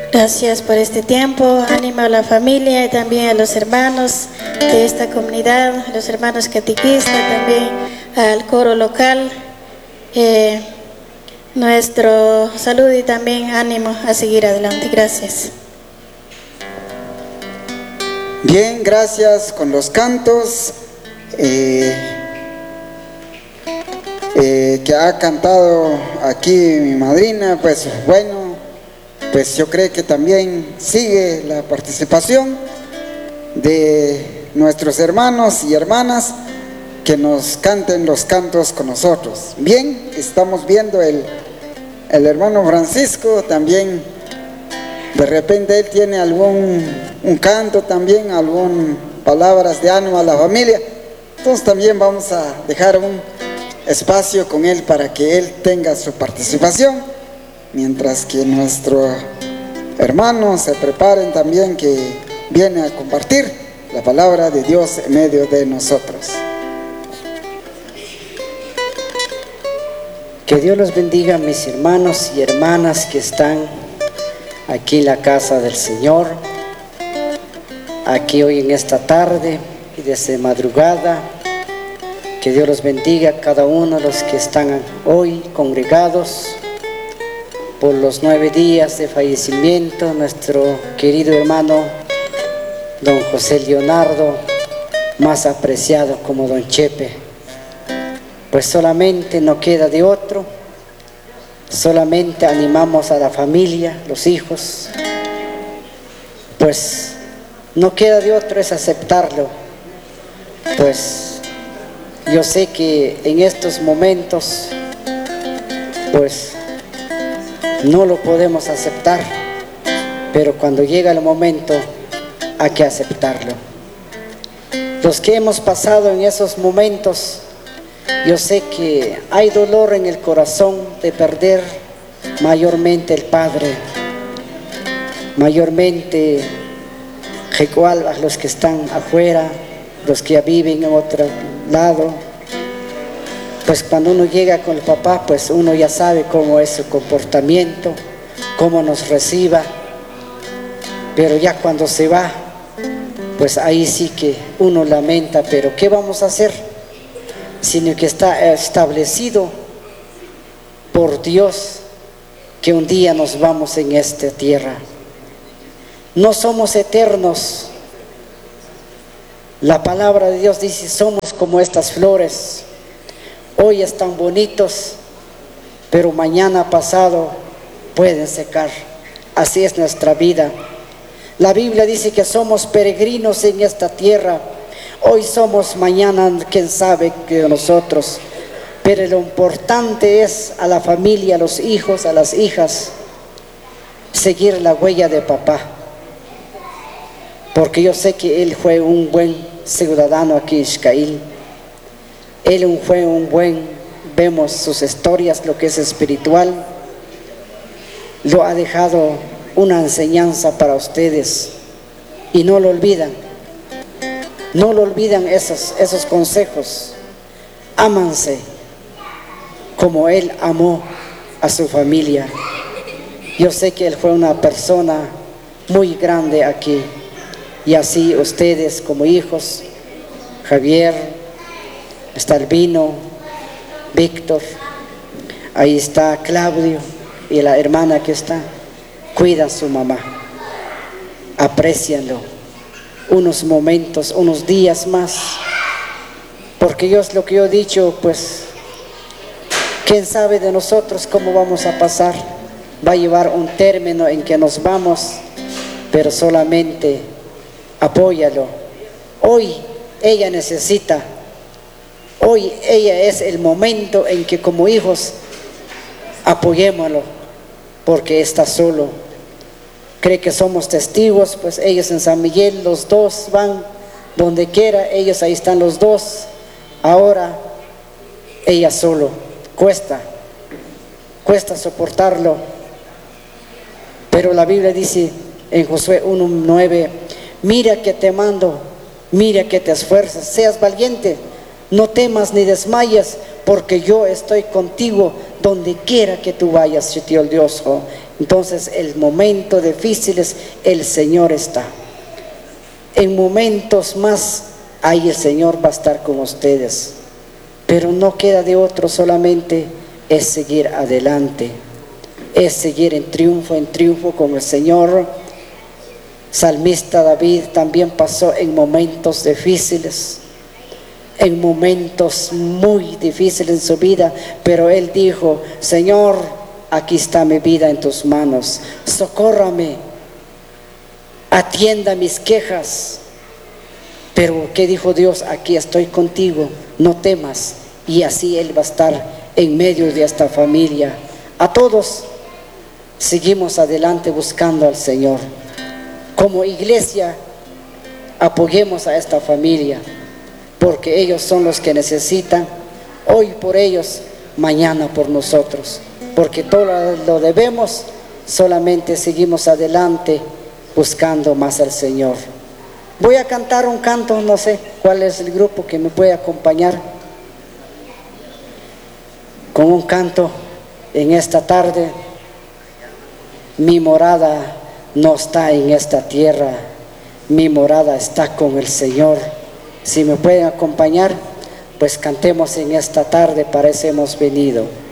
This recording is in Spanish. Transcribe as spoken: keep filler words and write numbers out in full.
Gracias por este tiempo. Ánimo a la familia y también a los hermanos de esta comunidad, a los hermanos catequistas, también al coro local. Eh, nuestro saludo y también ánimo a seguir adelante. Gracias. Bien, gracias con los cantos eh, eh, que ha cantado aquí mi madrina. Pues bueno, pues yo creo que también sigue la participación de nuestros hermanos y hermanas que nos canten los cantos con nosotros. Bien, estamos viendo el, el hermano Francisco también. De repente él tiene algún un canto también, algún palabras de ánimo a la familia. Entonces también vamos a dejar un espacio con él para que él tenga su participación, mientras que nuestros hermanos se preparen también, que viene a compartir la palabra de Dios en medio de nosotros. Que Dios los bendiga, mis hermanos y hermanas que están aquí en la casa del Señor, aquí hoy en esta tarde y desde madrugada. Que Dios los bendiga a cada uno de los que están hoy congregados por los nueve días de fallecimiento, nuestro querido hermano don José Leonardo, más apreciado como don Chepe. Pues solamente no queda de otro, solamente animamos a la familia, los hijos, pues no queda de otro, es aceptarlo. Pues yo sé que en estos momentos pues no lo podemos aceptar, pero cuando llega el momento hay que aceptarlo. Los que hemos pasado en esos momentos, yo sé que hay dolor en el corazón de perder mayormente el Padre, mayormente a los que están afuera, los que ya viven en otro lado. Pues cuando uno llega con el papá, pues uno ya sabe cómo es su comportamiento, cómo nos reciba, pero ya cuando se va, pues ahí sí que uno lamenta. Pero ¿qué vamos a hacer? Sino que está establecido por Dios que un día nos vamos en esta tierra. No somos eternos. La palabra de Dios dice: somos como estas flores, hoy están bonitos, pero mañana pasado pueden secar. Así es nuestra vida. La Biblia dice que somos peregrinos en esta tierra. Hoy somos, mañana quién sabe de nosotros. Pero lo importante es a la familia, a los hijos, a las hijas, seguir la huella de papá. Porque yo sé que él fue un buen ciudadano aquí en Xcail. Él fue un buen, vemos sus historias, lo que es espiritual. Lo ha dejado una enseñanza para ustedes y no lo olvidan. No lo olvidan esos, esos consejos. Ámanse como él amó a su familia. Yo sé que él fue una persona muy grande aquí. Y así ustedes como hijos, Javier, está Albino, Víctor, ahí está Claudio y la hermana que está, cuida a su mamá, aprécianlo unos momentos, unos días más, porque yo es lo que yo he dicho, pues quién sabe de nosotros cómo vamos a pasar. Va a llevar un término en que nos vamos, pero solamente apóyalo. Hoy ella necesita, hoy ella es el momento en que como hijos apoyémoslo, porque está solo. Cree que somos testigos, pues ellos en San Miguel, los dos van donde quiera, ellos ahí están los dos. Ahora ella solo, cuesta, cuesta soportarlo. Pero la Biblia dice en Josué uno nueve: mira que te mando, mira que te esfuerzas, seas valiente, no temas ni desmayes, porque yo estoy contigo donde quiera que tú vayas, Shetiol Dios. Entonces, el momento difíciles, el Señor está. En momentos más, ahí el Señor va a estar con ustedes. Pero no queda de otro, solamente es seguir adelante. Es seguir en triunfo, en triunfo con el Señor. Salmista David también pasó en momentos difíciles, en momentos muy difíciles en su vida, pero él dijo: Señor, aquí está mi vida en tus manos, socórrame, atienda mis quejas. Pero ¿qué dijo Dios? Aquí estoy contigo, no temas. Y así Él va a estar en medio de esta familia. A todos seguimos adelante buscando al Señor. Como iglesia, apoyemos a esta familia, porque ellos son los que necesitan, hoy por ellos, mañana por nosotros, porque todo lo debemos, solamente seguimos adelante buscando más al Señor. Voy a cantar un canto, no sé cuál es el grupo que me puede acompañar con un canto en esta tarde. Mi morada no está en esta tierra, mi morada está con el Señor. Si me pueden acompañar, pues cantemos en esta tarde, para eso hemos venido.